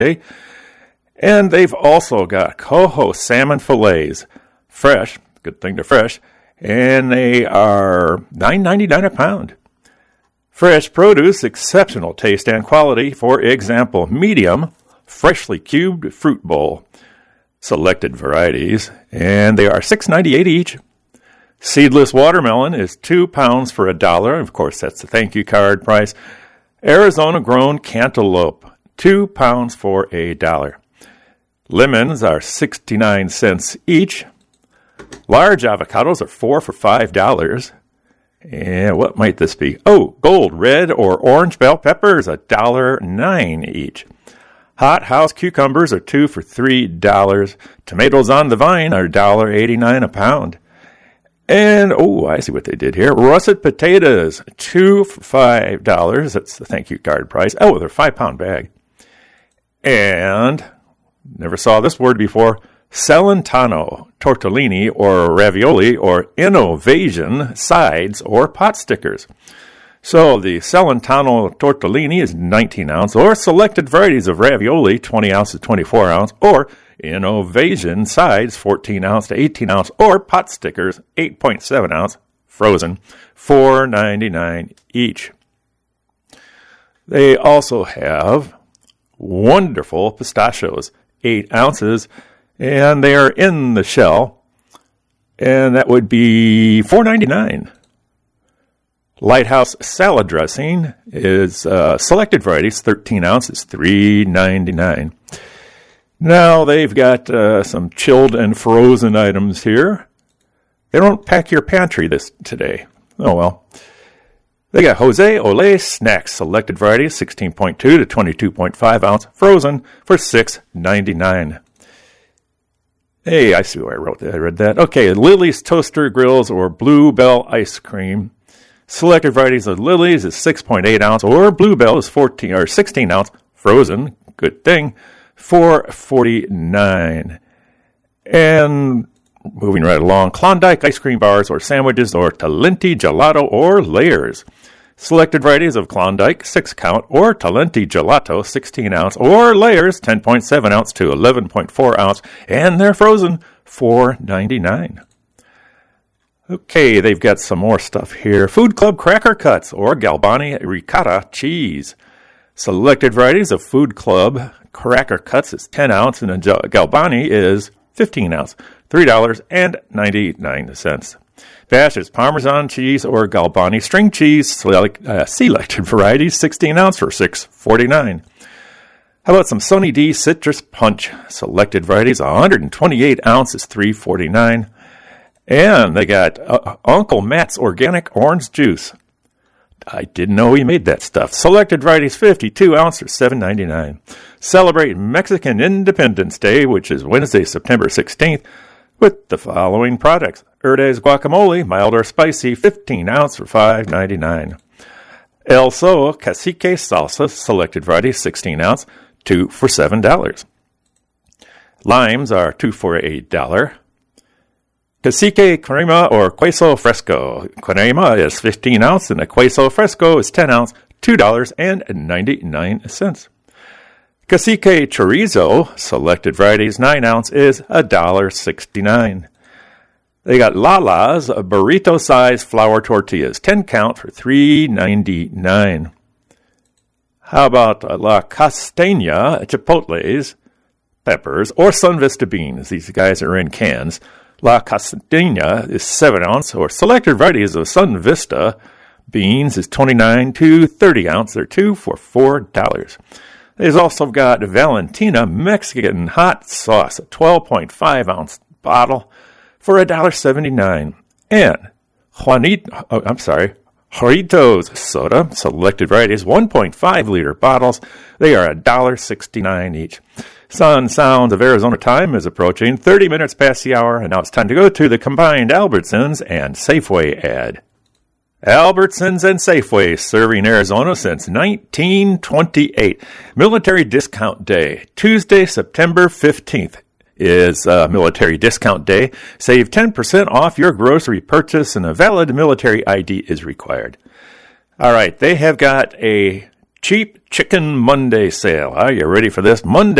And they've also got coho salmon fillets, fresh, good thing they're fresh, and they are $9.99 a pound. Fresh produce, exceptional taste and quality. For example, medium, freshly cubed fruit bowl, selected varieties, and they are $6.98 each. Seedless watermelon is 2 pounds for $1. Of course, that's the thank you card price. Arizona-grown cantaloupe, 2 pounds for $1. Lemons are 69 cents each. Large avocados are 4 for $5. And what might this be? Oh, gold, red, or orange bell peppers, $1.09 each. Hot house cucumbers are 2 for $3. Tomatoes on the vine are $1.89 a pound. And, oh, I see what they did here. Russet potatoes, 2 for $5. That's the thank you card price. Oh, they're a 5-pound bag. And, never saw this word before, Celentano, tortellini, or ravioli, or innovation sides or pot stickers. So the Celentano tortellini is 19 ounce, or selected varieties of ravioli, 20 ounce to 24 ounce, or innovation sides, 14 ounce to 18 ounce, or pot stickers, 8.7 ounce, frozen, $4.99 each. They also have wonderful pistachios, 8 ounces, and they are in the shell, and that would be $4.99. Lighthouse salad dressing is selected varieties, 13 ounces, $3.99. Now they've got some chilled and frozen items here. They don't pack your pantry today. Oh well. They got Jose Ole snacks, selected varieties, 16.2 to 22.5 ounce, frozen for $6.99. Hey, I see where I read that. Okay, Lily's Toaster Grills or Bluebell Ice Cream. Selected varieties of Lily's is 6.8 ounce, or Bluebell is 14 or 16 ounce, frozen, good thing, for $4.49. And moving right along, Klondike ice cream bars or sandwiches or Talenti gelato or layers. Selected varieties of Klondike, 6-count, or Talenti Gelato, 16 ounce, or layers, 10.7 ounce to 11.4 ounce, and they're frozen, $4.99. Okay, they've got some more stuff here. Food Club Cracker Cuts, or Galbani Ricotta Cheese. Selected varieties of Food Club Cracker Cuts is 10 ounce, and a Galbani is 15 ounce, $3.99. Bash's Parmesan cheese or Galbani string cheese, selected varieties, 16 ounce for $6.49. How about some Sunny D citrus punch, selected varieties, 128 ounces, $3.49. And they got Uncle Matt's organic orange juice. I didn't know he made that stuff. Selected varieties, 52 ounces, $7.99. Celebrate Mexican Independence Day, which is Wednesday, September 16th, with the following products. Erdez guacamole, mild or spicy, 15 ounce for $5.99. El So Cacique salsa, selected variety, 16 ounce, 2 for $7. Limes are 2 for $8. Cacique crema or queso fresco. Crema is 15 ounce and a queso fresco is 10 ounce, $2.99. Cacique chorizo, selected varieties, 9 ounce is $1.69. They got Lala's burrito-sized flour tortillas, 10 count for $3.99. How about La Castaña chipotles, peppers, or Sun Vista beans? These guys are in cans. La Castaña is 7 ounce, or selected varieties of Sun Vista beans is 29 to 30 ounce. They're 2 for $4. They've also got Valentina Mexican hot sauce, a 12.5 ounce bottle for $1.79. And Jarritos soda, selected varieties, 1.5 liter bottles. They are $1.69 each. Sun Sounds of Arizona time is approaching 30 minutes past the hour, and now it's time to go to the combined Albertsons and Safeway ad. Albertsons and Safeway, serving Arizona since 1928. Military Discount Day, Tuesday, September 15th. Is Military Discount Day. Save 10% off your grocery purchase, and a valid military ID is required. All right, they have got a Cheap Chicken Monday sale. Are you ready for this? Monday